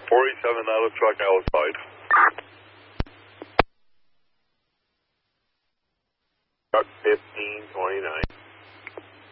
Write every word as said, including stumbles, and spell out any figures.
forty-seven out of truck outside. Truck fifteen twenty-nine.